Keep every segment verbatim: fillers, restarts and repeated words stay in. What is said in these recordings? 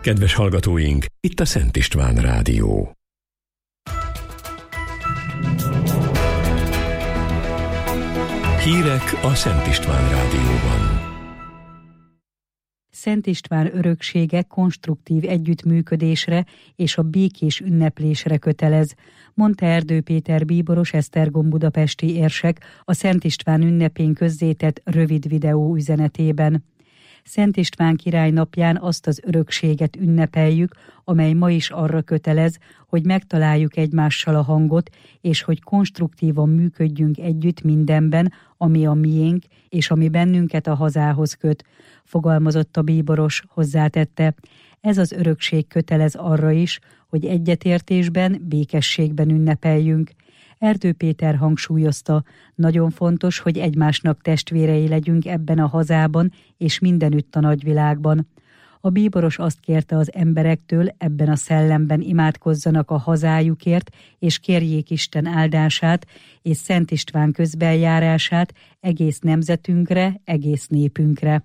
Kedves hallgatóink, itt a Szent István Rádió. Hírek a Szent István Rádióban. Szent István öröksége konstruktív együttműködésre és a békés ünneplésre kötelez, mondta Erdő Péter bíboros Esztergom budapesti érsek a Szent István ünnepén közzétett rövid videó üzenetében. Szent István király napján azt az örökséget ünnepeljük, amely ma is arra kötelez, hogy megtaláljuk egymással a hangot, és hogy konstruktívan működjünk együtt mindenben, ami a miénk, és ami bennünket a hazához köt, fogalmazott a bíboros, hozzátette. Ez az örökség kötelez arra is, hogy egyetértésben, békességben ünnepeljünk. Erdő Péter hangsúlyozta, nagyon fontos, hogy egymásnak testvérei legyünk ebben a hazában és mindenütt a nagyvilágban. A bíboros azt kérte az emberektől, ebben a szellemben imádkozzanak a hazájukért, és kérjék Isten áldását és Szent István közbeljárását egész nemzetünkre, egész népünkre.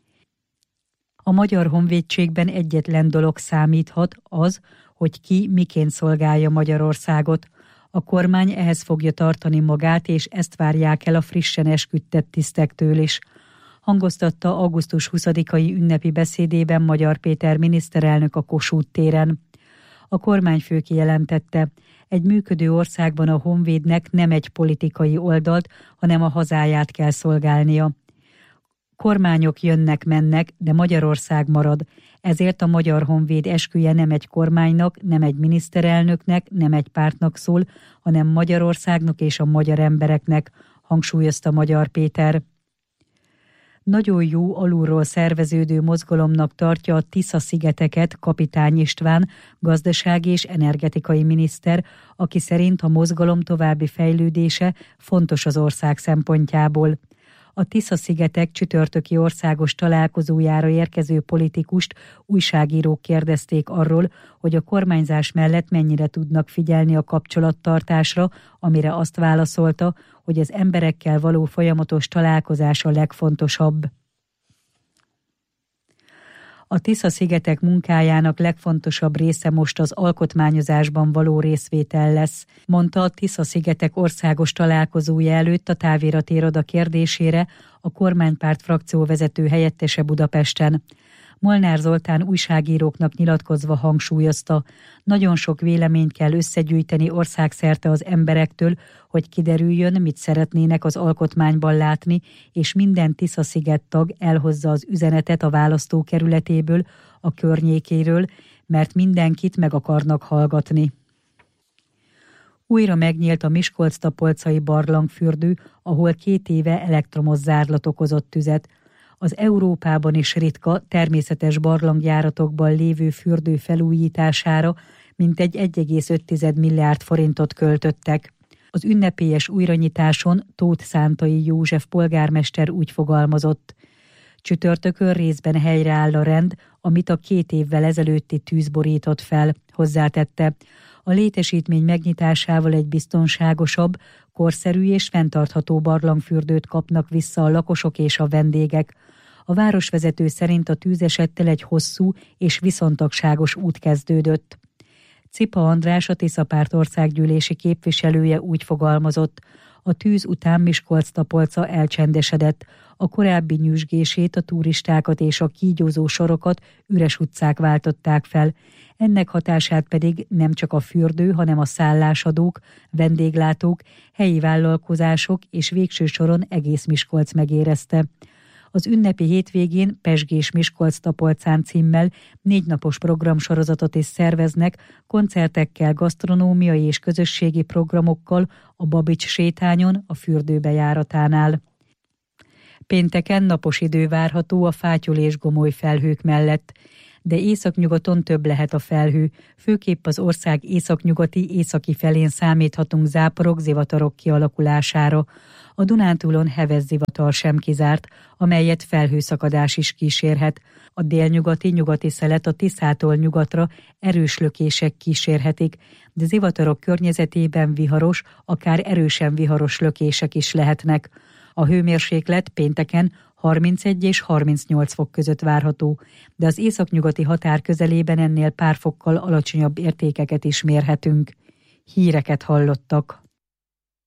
A Magyar Honvédségben egyetlen dolog számíthat, az, hogy ki miként szolgálja Magyarországot. A kormány ehhez fogja tartani magát, és ezt várják el a frissen esküdtett tisztektől is, hangoztatta augusztus huszadikai ünnepi beszédében Magyar Péter miniszterelnök a Kossuth téren. A kormányfő kijelentette, egy működő országban a honvédnek nem egy politikai oldalt, hanem a hazáját kell szolgálnia. Kormányok jönnek-mennek, de Magyarország marad. Ezért a Magyar Honvéd esküje nem egy kormánynak, nem egy miniszterelnöknek, nem egy pártnak szól, hanem Magyarországnak és a magyar embereknek, hangsúlyozta Magyar Péter. Nagyon jó alulról szerveződő mozgalomnak tartja a Tisza-szigeteket Kapitány István, gazdasági és energetikai miniszter, aki szerint a mozgalom további fejlődése fontos az ország szempontjából. A Tisza-szigetek csütörtöki országos találkozójára érkező politikust újságírók kérdezték arról, hogy a kormányzás mellett mennyire tudnak figyelni a kapcsolattartásra, amire azt válaszolta, hogy az emberekkel való folyamatos találkozás a legfontosabb. A Tisza-szigetek munkájának legfontosabb része most az alkotmányozásban való részvétel lesz, mondta a Tisza-szigetek országos találkozója előtt a Távirati-iroda kérdésére a kormánypárt frakcióvezető helyettese Budapesten. Molnár Zoltán újságíróknak nyilatkozva hangsúlyozta, nagyon sok véleményt kell összegyűjteni országszerte az emberektől, hogy kiderüljön, mit szeretnének az alkotmányban látni, és minden Tisza-sziget tag elhozza az üzenetet a választókerületéből, a környékéről, mert mindenkit meg akarnak hallgatni. Újra megnyílt a Miskolc-Tapolcai barlangfürdő, ahol két éve elektromos zárlat okozott tüzet. Az Európában is ritka, természetes barlangjáratokban lévő fürdő felújítására mintegy egy egész öt milliárd forintot költöttek. Az ünnepélyes újranyitáson Tóth Szántai József polgármester úgy fogalmazott: csütörtökön részben helyreáll a rend, amit a két évvel ezelőtti tűz borított fel, hozzátette. A létesítmény megnyitásával egy biztonságosabb, korszerű és fenntartható barlangfürdőt kapnak vissza a lakosok és a vendégek. A városvezető szerint a tűzesettel egy hosszú és viszontagságos út kezdődött. Cipa András, a Tiszapárt országgyűlési képviselője úgy fogalmazott: a tűz után Miskolc-Tapolca elcsendesedett, a korábbi nyüzsgését, a turistákat és a kígyózó sorokat üres utcák váltották fel. Ennek hatását pedig nem csak a fürdő, hanem a szállásadók, vendéglátók, helyi vállalkozások és végső soron egész Miskolc megérezte. Az ünnepi hétvégén Pezsgés Miskolc-Tapolcán címmel négy napos programsorozatot is szerveznek, koncertekkel, gasztronómiai és közösségi programokkal a Babics sétányon, a fürdő bejáratánál. Pénteken napos idő várható a fátyol és gomoly felhők mellett, de északnyugaton több lehet a felhő, főképp az ország északnyugati északi felén számíthatunk záporok, zivatarok kialakulására. A Dunántúlon heves zivatar sem kizárt, amelyet felhőszakadás is kísérhet. A délnyugati nyugati szelet a Tiszától nyugatra erős lökések kísérhetik, de zivatarok környezetében viharos, akár erősen viharos lökések is lehetnek. A hőmérséklet pénteken harmincegy és harmincnyolc fok között várható, de az északnyugati határ közelében ennél pár fokkal alacsonyabb értékeket is mérhetünk. Híreket hallottak.